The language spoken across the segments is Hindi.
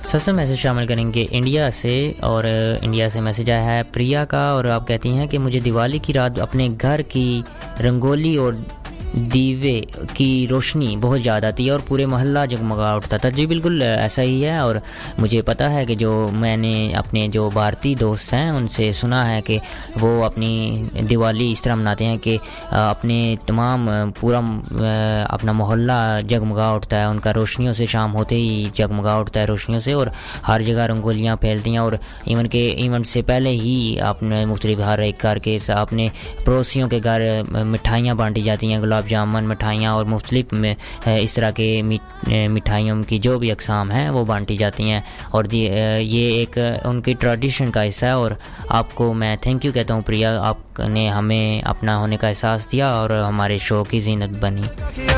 सबसे मैसेज शामिल करेंगे इंडिया से, और इंडिया से मैसेज आया है प्रिया का, और आप कहती हैं कि मुझे दिवाली की रात अपने घर की रंगोली और दीवे की रोशनी बहुत याद आती है और पूरे मोहल्ला जगमगा उठता था। जी बिल्कुल ऐसा ही है, और मुझे पता है कि जो मैंने अपने जो भारतीय दोस्त हैं उनसे सुना है कि वो अपनी दिवाली इस तरह मनाते हैं कि अपने तमाम पूरा अपना मोहल्ला जगमगा उठता है उनका रोशनियों से, शाम होते ही जगमगा उठता है रोशनियों से, और हर जगह रंगोलियाँ फैलती हैं। और इवेंट से पहले ही अपने मुख्तलिफ हर एक घर के अपने पड़ोसियों के घर मिठाइयाँ बांटी जाती हैं, गुलाब जामुन मिठाइयाँ और मुख्तलिफ में इस तरह के मिठाइयों की जो भी अक़साम हैं वो बांटी जाती हैं, और ये एक उनकी ट्रेडिशन का हिस्सा है। और आपको मैं थैंक यू कहता हूँ प्रिया, आपने हमें अपना होने का एहसास दिया और हमारे शो की ज़ीनत बनी।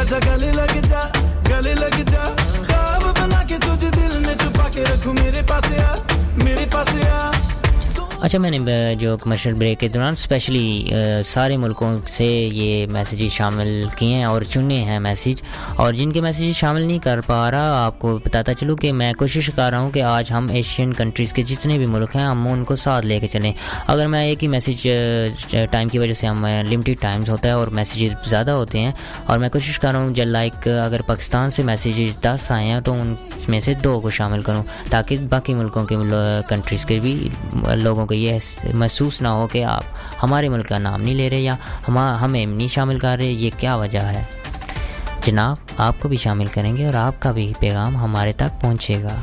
अच्छा, मैंने जो कमर्शियल ब्रेक के दौरान स्पेशली सारे मुल्कों से ये मैसेजेस शामिल किए हैं और चुने हैं मैसेज, और जिनके मैसेजेस शामिल नहीं कर पा रहा आपको बताता चलूँ कि मैं कोशिश कर रहा हूँ कि आज हम एशियन कंट्रीज़ के जितने भी मुल्क हैं हम उनको साथ लेके चलें। अगर मैं एक ही मैसेज टाइम की वजह से हम लिमिटेड टाइम्स होता है और मैसेजेस ज़्यादा होते हैं, और मैं कोशिश कर रहा हूँ लाइक अगर पाकिस्तान से मैसेजेस 10 आए हैं तो उनमें से 2 को शामिल करूँ ताकि बाकी मुल्कों के कंट्रीज़ के भी लोगों को ये महसूस ना हो कि आप हमारे मुल्क का नाम नहीं ले रहे या हमें नहीं शामिल कर रहे, ये क्या वजह है। जनाब, आपको भी शामिल करेंगे और आपका भी पैगाम हमारे तक पहुंचेगा,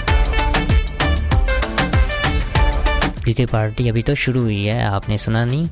क्योंकि पार्टी अभी तो शुरू हुई है, आपने सुना नहीं।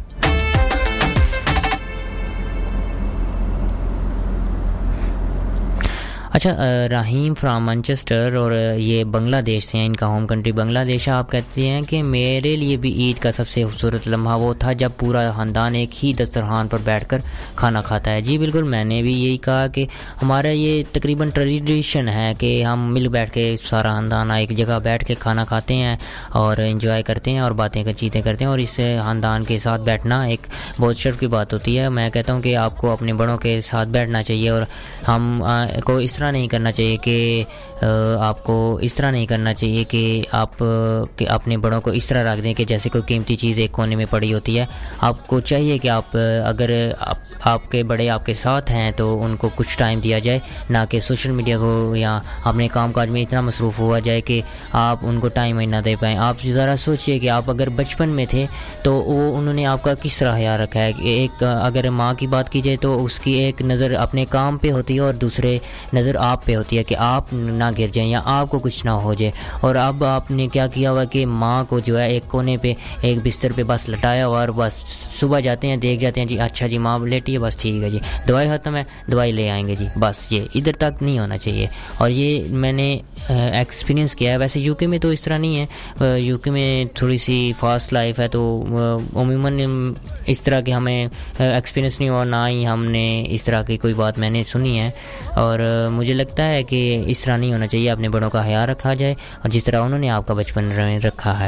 अच्छा, रहीम फ्राम मैनचेस्टर, और ये बांग्लादेश से हैं, इनका होम कंट्री बांग्लादेश है। आप कहते हैं कि मेरे लिए भी ईद का सबसे खूबसूरत लम्हा वो था जब पूरा ख़ानदान एक ही दस्तरखान पर बैठकर खाना खाता है। जी बिल्कुल, मैंने भी यही कहा कि हमारा ये तकरीबन ट्रेडिशन है कि हम मिल बैठ के सारा ख़ानदान एक जगह बैठ के खाना खाते हैं और एंजॉय करते हैं और बातें चीतें करते हैं, और इस ख़ानदान के साथ बैठना एक बहुत शर्फ की बात होती है। मैं कहता हूँ कि आपको अपने बड़ों के साथ बैठना चाहिए, और हम को इस नहीं करना चाहिए कि आपको इस तरह नहीं करना चाहिए कि आप कि अपने बड़ों को इस तरह रख दें कि जैसे कोई कीमती चीज़ एक कोने में पड़ी होती है। आपको चाहिए कि आप अगर आपके बड़े आपके साथ हैं तो उनको कुछ टाइम दिया जाए, ना कि सोशल मीडिया को या अपने कामकाज में इतना मसरूफ़ हुआ जाए कि आप उनको टाइम ही ना दे पाएँ। आप ज़रा सोचिए कि आप अगर बचपन में थे तो वो उन्होंने आपका किस तरह ख्याल रखा है। एक अगर माँ की बात की जाए तो उसकी एक नज़र अपने काम पे होती है और दूसरे नज़र आप पे होती है कि आप ना गिर जाएं या आपको कुछ ना हो जाए। और अब आपने क्या किया हुआ कि माँ को जो है एक कोने पे एक बिस्तर पे बस लटाया हुआ, और बस सुबह जाते हैं देख जाते हैं जी अच्छा जी माँ लेटी है, बस ठीक है जी, दवाई ख़त्म है दवाई ले आएंगे जी, बस ये इधर तक नहीं होना चाहिए। और ये मैंने एक्सपीरियंस किया है। वैसे यूके में तो इस तरह नहीं है, यूके में थोड़ी सी फास्ट लाइफ है, तो उमूमन इस तरह के हमें एक्सपीरियंस नहीं हुआ, ना ही हमने इस तरह की कोई बात मैंने सुनी है। और मुझे लगता है कि इस तरह नहीं होना चाहिए, अपने बड़ों का ख्याल रखा जाए और जिस तरह उन्होंने आपका बचपन में रखा है।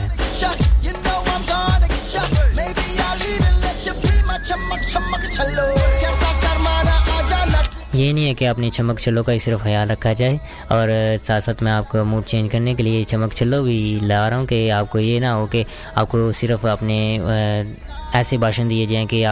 ये नहीं है कि अपनी चमक छल्लो का ही सिर्फ ख्याल रखा जाए, और साथ साथ मैं आपको मूड चेंज करने के लिए चमक छल्लो भी ला रहा हूँ कि आपको ये ना हो कि आपको सिर्फ अपने ऐसे भाषण दिए जाएँ कि